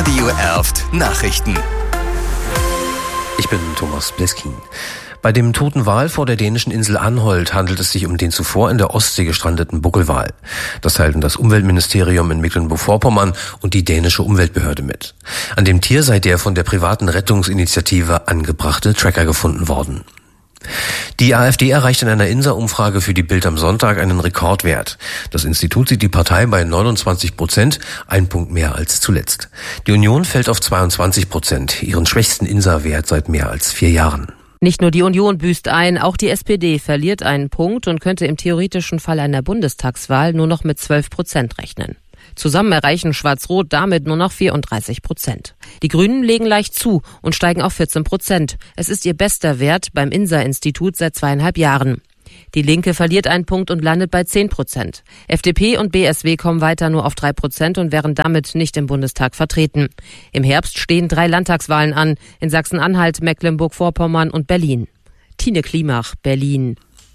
Radio Erft Nachrichten. Ich bin Thomas Bleskin. Bei dem toten Wal vor der dänischen Insel Anholt handelt es sich um den zuvor in der Ostsee gestrandeten Buckelwal. Das teilten das Umweltministerium in Mecklenburg-Vorpommern und die dänische Umweltbehörde mit. An dem Tier sei der von der privaten Rettungsinitiative angebrachte Tracker gefunden worden. Die AfD erreicht in einer INSA-Umfrage für die Bild am Sonntag einen Rekordwert. Das Institut sieht die Partei bei 29%, ein Punkt mehr als zuletzt. Die Union fällt auf 22%, ihren schwächsten INSA-Wert seit mehr als 4 Jahren. Nicht nur die Union büßt ein, auch die SPD verliert einen Punkt und könnte im theoretischen Fall einer Bundestagswahl nur noch mit 12% rechnen. Zusammen erreichen Schwarz-Rot damit nur noch 34%. Die Grünen legen leicht zu und steigen auf 14%. Es ist ihr bester Wert beim INSA-Institut seit 2,5 Jahren. Die Linke verliert einen Punkt und landet bei 10%. FDP und BSW kommen weiter nur auf 3% und wären damit nicht im Bundestag vertreten. Im Herbst stehen 3 Landtagswahlen an, in Sachsen-Anhalt, Mecklenburg-Vorpommern und Berlin. Tine Klimach, Berlin.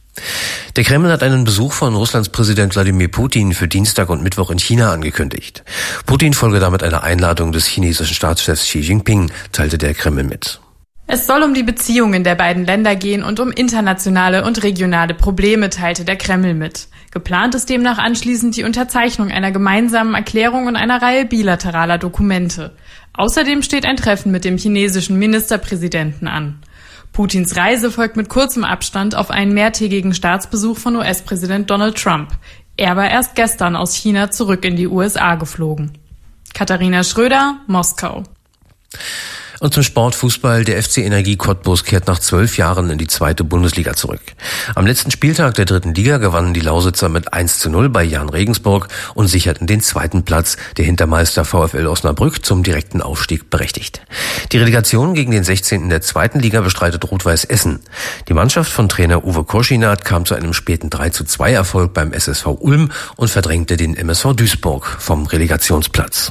Der Kreml hat einen Besuch von Russlands Präsident Wladimir Putin für Dienstag und Mittwoch in China angekündigt. Putin folge damit einer Einladung des chinesischen Staatschefs Xi Jinping, teilte der Kreml mit. Es soll um die Beziehungen der beiden Länder gehen und um internationale und regionale Probleme, teilte der Kreml mit. Geplant ist demnach anschließend die Unterzeichnung einer gemeinsamen Erklärung und einer Reihe bilateraler Dokumente. Außerdem steht ein Treffen mit dem chinesischen Ministerpräsidenten an. Putins Reise folgt mit kurzem Abstand auf einen mehrtägigen Staatsbesuch von US-Präsident Donald Trump. Er war erst gestern aus China zurück in die USA geflogen. Katharina Schröder, Moskau. Und zum Sportfußball. Der FC Energie Cottbus kehrt nach 12 Jahren in die 2. Bundesliga zurück. Am letzten Spieltag der 3. Liga gewannen die Lausitzer mit 1:0 bei Jahn Regensburg und sicherten den 2. Platz, der Hintermeister VfL Osnabrück zum direkten Aufstieg berechtigt. Die Relegation gegen den 16. der 2. Liga bestreitet Rot-Weiß Essen. Die Mannschaft von Trainer Uwe Koschinat kam zu einem späten 3:2 Erfolg beim SSV Ulm und verdrängte den MSV Duisburg vom Relegationsplatz.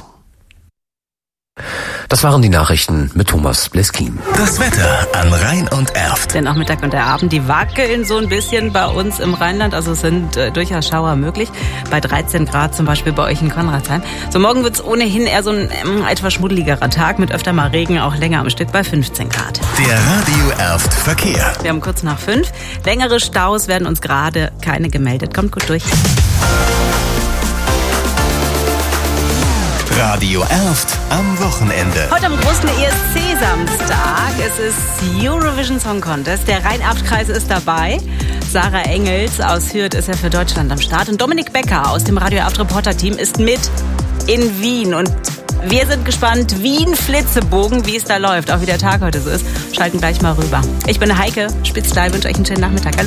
Das waren die Nachrichten mit Thomas Bleskin. Das Wetter an Rhein und Erft. Der Nachmittag und der Abend, die wackeln so ein bisschen bei uns im Rheinland. Also es sind durchaus Schauer möglich. Bei 13 Grad zum Beispiel bei euch in Konradsheim. So morgen wird es ohnehin eher so ein etwas schmuddeligerer Tag mit öfter mal Regen, auch länger am Stück bei 15 Grad. Der Radio Erft Verkehr. Wir haben kurz nach 5. Längere Staus werden uns gerade keine gemeldet. Kommt gut durch. Radio Erft am Wochenende. Heute am großen ESC-Samstag. Es ist Eurovision Song Contest. Der Rhein-Erft-Kreis ist dabei. Sarah Engels aus Hürth ist ja für Deutschland am Start. Und Dominik Becker aus dem Radio Erft-Reporter-Team ist mit in Wien. Und wir sind gespannt, Wien-Flitzebogen, wie es da läuft. Auch wie der Tag heute so ist. Schalten gleich mal rüber. Ich bin Heike Spitzlei, wünsche euch einen schönen Nachmittag.